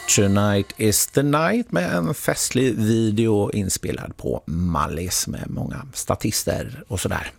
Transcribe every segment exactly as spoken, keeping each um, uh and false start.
Tonight is the night med en festlig video inspelad på Mallis med många statister och sådär.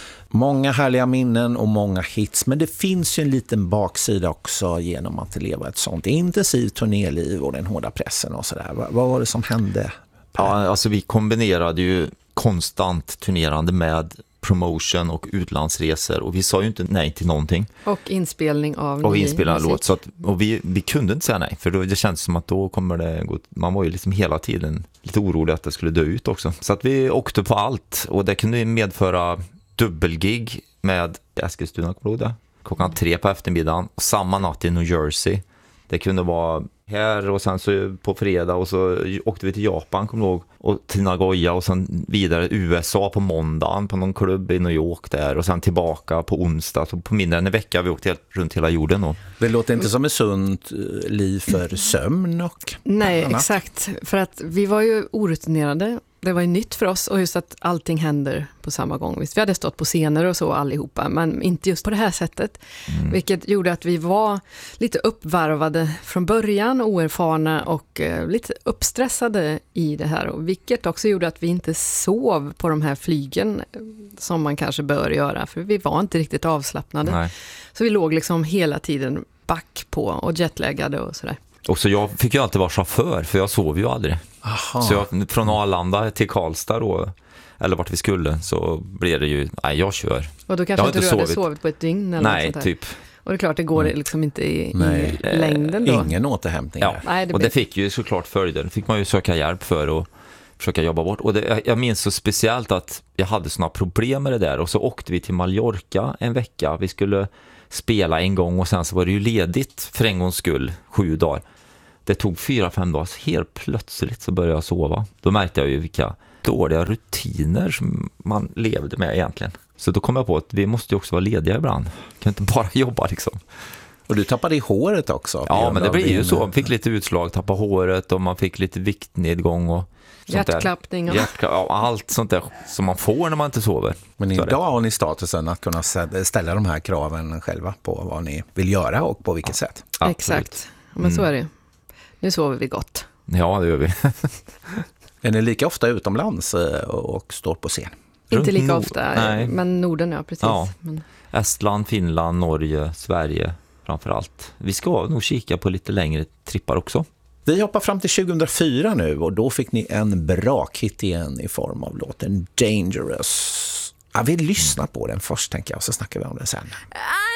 Många härliga minnen och många hits, men det finns ju en liten baksida också genom att leva ett sånt intensivt turnéliv och den hårda pressen och sådär. Vad, vad var det som hände? Ja, alltså vi kombinerade ju konstant turnerande med promotion och utlandsresor och vi sa ju inte nej till någonting. Och inspelning av och ny inspelning musik. låt, så att, och vi, vi kunde inte säga nej, för då, det kändes som att då kommer det gå, man var ju liksom hela tiden lite orolig att det skulle dö ut också. Så att vi åkte på allt och det kunde medföra dubbelgig med Eskilstuna klockan tre på eftermiddagen och samma natt i New Jersey. Det kunde vara här och sen så på fredag och så åkte vi till Japan, kommer jag ihåg, och till Nagoya och sen vidare U S A på måndagen på någon klubb i New York där och sen tillbaka på onsdag. Så på mindre än en vecka vi åkte helt, runt hela jorden då. Det låter inte som ett sunt liv för sömn och Nej, annat. exakt. För att vi var ju orutinerade. Det var ju nytt för oss och just att allting händer på samma gång. Visst, vi hade stått på scener och så allihopa, men inte just på det här sättet. Mm. Vilket gjorde att vi var lite uppvarvade från början, oerfarna och eh, lite uppstressade i det här. Och vilket också gjorde att vi inte sov på de här flygen som man kanske bör göra. För vi var inte riktigt avslappnade. Nej. Så vi låg liksom hela tiden back på och jetlaggade och sådär. Och så jag fick ju alltid vara chaufför för jag sov ju aldrig. Aha. Så jag, från Arlanda till Karlstad då, eller vart vi skulle, så blev det ju, nej jag kör. Och då kanske inte du sovit. hade sovit på ett dygn eller nej, något sånt typ. Och det är klart, det går liksom inte i, nej. i längden då. Ingen återhämtning. Ja. Nej, det och blir... det fick ju såklart följder. Det fick man ju söka hjälp för och försöka jobba bort. Och det, jag minns så speciellt att jag hade såna problem med det där. Och så åkte vi till Mallorca en vecka. Vi skulle spela en gång och sen så var det ju ledigt för en gångs skull, sju dagar. Det tog fyra, fem dagar. Helt plötsligt så började jag sova. Då märkte jag ju vilka dåliga rutiner som man levde med egentligen. Så då kom jag på att vi måste ju också vara lediga ibland. Kan inte bara jobba liksom. Och du tappade i håret också. Ja, men det blir ju så. Man fick lite utslag, tappa håret och man fick lite viktnedgång och sånt hjärtklappning och... Hjärtkla- ja, allt sånt där som man får när man inte sover. Men idag har ni statusen att kunna ställa de här kraven själva på vad ni vill göra och på vilket sätt. Absolut. Exakt, men så är det. Nu sover vi gott. Ja, det gör vi. Är ni lika ofta utomlands och står på scen? Inte lika Nord- ofta, Nej. men Norden, ja, precis. Ja. Men... Estland, Finland, Norge, Sverige framförallt. Vi ska nog kika på lite längre trippar också. Vi hoppar fram till tjugohundrafyra nu och då fick ni en bra hit igen i form av låten Dangerous. Ja, vi lyssnar på den först tänker jag och så snackar vi om den sen.